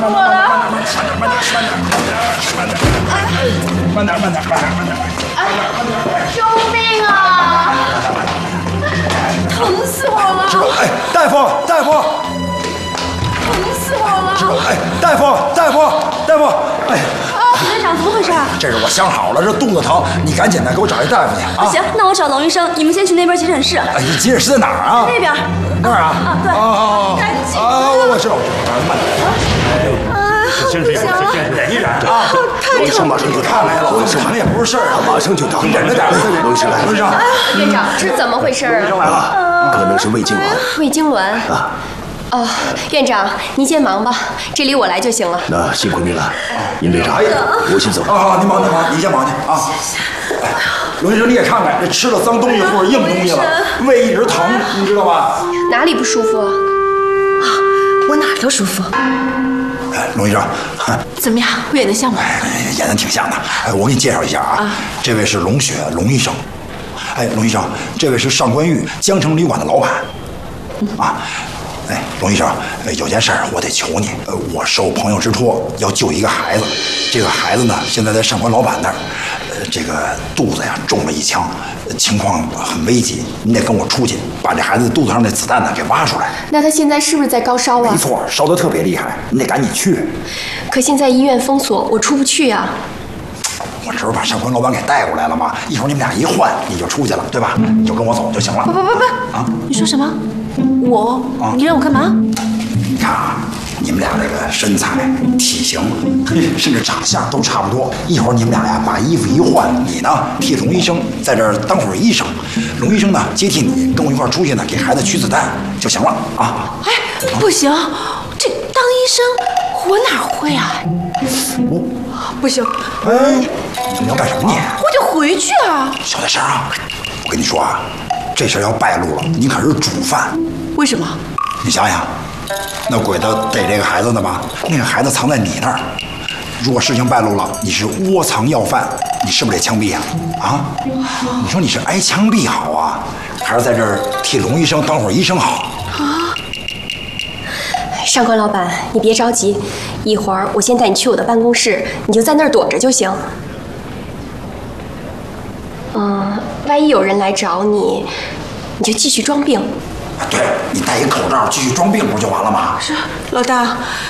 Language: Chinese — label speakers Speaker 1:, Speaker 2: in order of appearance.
Speaker 1: 慢点。
Speaker 2: 救命啊！疼死我了！
Speaker 1: 哎，大夫！
Speaker 2: 疼死我了！
Speaker 1: 哎，大夫！哎。
Speaker 2: 院长，怎么回事？
Speaker 1: 这是我想好了，这肚子疼，你赶紧的给我找一大夫去啊！
Speaker 2: 行，那我找龙医生，你们先去那边急诊室。
Speaker 1: 哎，急诊室在哪儿啊？
Speaker 2: 那边。
Speaker 1: 那儿啊？
Speaker 2: 对。
Speaker 1: 赶紧。我知道，慢点。
Speaker 3: 先生，忍一忍啊！
Speaker 1: 龙医生马上就看来了，龙医生也不是事儿啊，马上就到，忍着点。龙医生来了，龙医生。
Speaker 4: 院长，这怎么回事啊？
Speaker 1: 龙医生来了，可能是胃痉挛。
Speaker 4: 胃痉挛啊。哦，院长，您先忙吧，这里我来就行了。
Speaker 5: 那辛苦您了，尹队长，我先走。
Speaker 1: 您忙，你先忙去啊。哎，龙医生你也看看，这吃了脏东西或者硬东西了，胃一直疼，你知道吧？
Speaker 4: 哪里不舒服啊？
Speaker 2: 我哪儿都舒服。
Speaker 1: 哎，龙医生，
Speaker 2: 怎么样？我演得像吗？
Speaker 1: 演得挺像的。哎，我给你介绍一下啊，这位是龙雪龙医生。哎，龙医生，这位是上官玉江城旅馆的老板。啊。哎，龙医生，有件事儿我得求你。我受朋友之托要救一个孩子，这个孩子呢现在在上官老板那儿，这个肚子呀中了一枪，情况很危急，你得跟我出去把这孩子肚子上那子弹呢给挖出来。
Speaker 4: 那他现在是不是在高烧啊？
Speaker 1: 没错，烧得特别厉害，你得赶紧去。
Speaker 4: 可现在医院封锁，我出不去呀。
Speaker 1: 我这不把上官老板给带过来了吗？一会儿你们俩一换，你就出去了，对吧？你就跟我走就行了。
Speaker 2: 不啊！你说什么？你让我干嘛？
Speaker 1: 你看啊，你们俩这个身材、体型，甚至长相都差不多。一会儿你们俩呀把衣服一换，你呢替龙医生在这儿当会儿医生，龙医生呢接替你跟我一块儿出去呢给孩子取子弹就行了啊。
Speaker 2: 哎，不行，这当医生我哪会啊？不行。
Speaker 1: 哎，你要干什么你？
Speaker 2: 我得回去啊。
Speaker 1: 小点声啊！我跟你说啊，这事儿要败露了，你可是主犯。
Speaker 2: 为什么？
Speaker 1: 你想想，那鬼子逮这个孩子的吧？那个孩子藏在你那儿，如果事情败露了，你是窝藏要犯，你是不是得枪毙啊？啊？你说你是挨枪毙好啊，还是在这儿替龙医生当会儿医生好？
Speaker 4: 啊！上官老板，你别着急，一会儿我先带你去我的办公室，你就在那儿躲着就行。万一有人来找你，你就继续装病。
Speaker 1: 对，你戴一口罩继续装病不就完了吗？
Speaker 2: 是，老大，